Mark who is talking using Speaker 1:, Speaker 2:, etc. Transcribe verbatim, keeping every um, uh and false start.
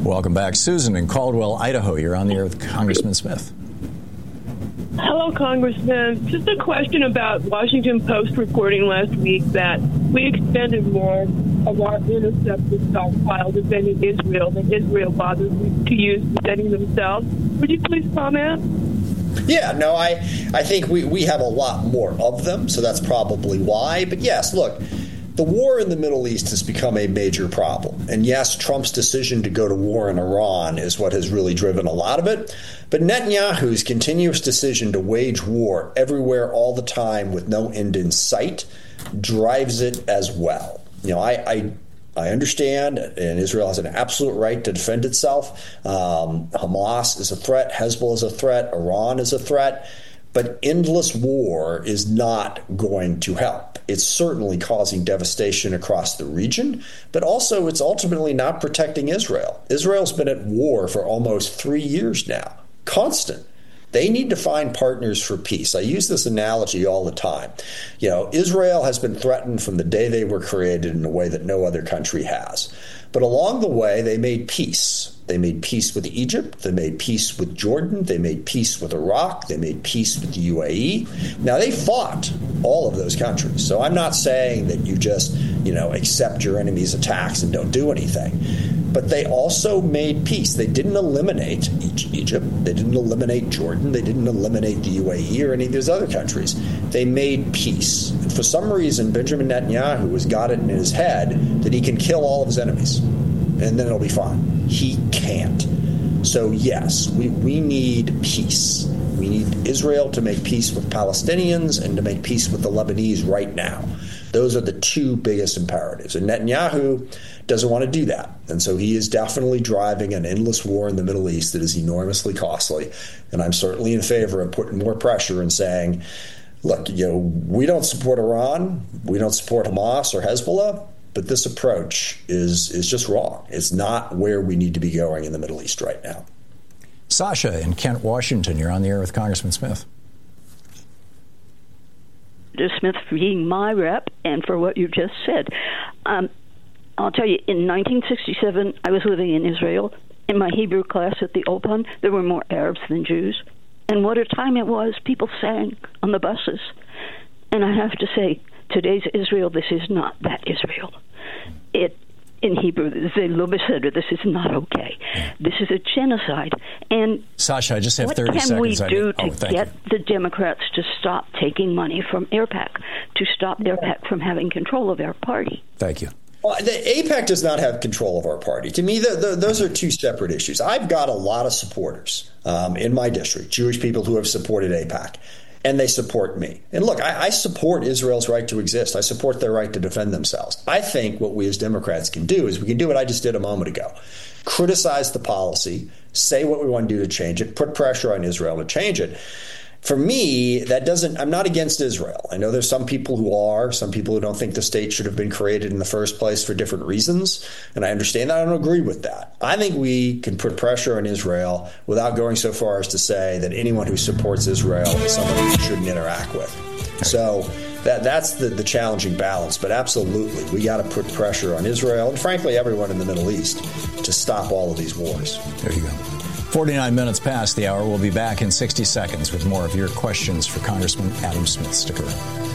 Speaker 1: Welcome back. Susan in Caldwell, Idaho. You're on the air with Congressman Smith.
Speaker 2: Hello, Congressman. Just a question about Washington Post reporting last week that we extended more of our intercepted stockpile defending Israel than Israel bothers to use defending themselves. Would you please comment?
Speaker 3: Yeah, no, I, I think we, we have a lot more of them, so that's probably why. But yes, look, the war in the Middle East has become a major problem. And yes, Trump's decision to go to war in Iran is what has really driven a lot of it. But Netanyahu's continuous decision to wage war everywhere all the time with no end in sight drives it as well. You know, I, I I understand, and Israel has an absolute right to defend itself. Um, Hamas is a threat. Hezbollah is a threat. Iran is a threat. But endless war is not going to help. It's certainly causing devastation across the region, but also it's ultimately not protecting Israel. Israel's been at war for almost three years now, constant. They need to find partners for peace. I use this analogy all the time. You know, Israel has been threatened from the day they were created in a way that no other country has. But along the way, they made peace. They made peace with Egypt. They made peace with Jordan. They made peace with Iraq. They made peace with the U A E. Now, they fought all of those countries. So I'm not saying that you just, you know, accept your enemy's attacks and don't do anything. But they also made peace. They didn't eliminate Egypt. They didn't eliminate Jordan. They didn't eliminate the U A E or any of those other countries. They made peace. And for some reason, Benjamin Netanyahu has got it in his head that he can kill all of his enemies, and then it'll be fine. He can't. So, yes, we, we need peace. We need Israel to make peace with Palestinians and to make peace with the Lebanese right now. Those are the two biggest imperatives. And Netanyahu doesn't want to do that. And so he is definitely driving an endless war in the Middle East that is enormously costly. And I'm certainly in favor of putting more pressure and saying, look, you know, we don't support Iran, we don't support Hamas or Hezbollah, but this approach is is just wrong. It's not where we need to be going in the Middle East right now.
Speaker 1: Sasha in Kent, Washington. You're on the air with Congressman Smith.
Speaker 4: Smith for being my rep and for what you just said. Um, I'll tell you, in nineteen sixty-seven, I was living in Israel. In my Hebrew class at the Opan, there were more Arabs than Jews. And what a time it was. People sang on the buses. And I have to say, today's Israel, this is not that Israel. It, in Hebrew, this is not okay. This is a genocide. And
Speaker 1: Sasha, I just have
Speaker 4: what
Speaker 1: thirty
Speaker 4: can
Speaker 1: seconds.
Speaker 4: we do
Speaker 1: oh,
Speaker 4: to get
Speaker 1: you.
Speaker 4: the Democrats to stop taking money from AIPAC, to stop AIPAC from having control of our party?
Speaker 1: Thank you.
Speaker 3: Well, the AIPAC does not have control of our party. To me, the, the, those are two separate issues. I've got a lot of supporters um, in my district, Jewish people who have supported AIPAC, and they support me. And look, I, I support Israel's right to exist. I support their right to defend themselves. I think what we as Democrats can do is we can do what I just did a moment ago. Criticize the policy, say what we want to do to change it, put pressure on Israel to change it. For me, that doesn't, I'm not against Israel. I know there's some people who are, some people who don't think the state should have been created in the first place for different reasons. And I understand that. I don't agree with that. I think we can put pressure on Israel without going so far as to say that anyone who supports Israel is someone we shouldn't interact with. So that that's the, the challenging balance. But absolutely, we got to put pressure on Israel and, frankly, everyone in the Middle East to stop all of these wars.
Speaker 1: There you go. forty-nine minutes past the hour. We'll be back in sixty seconds with more of your questions for Congressman Adam Smith. Stick around.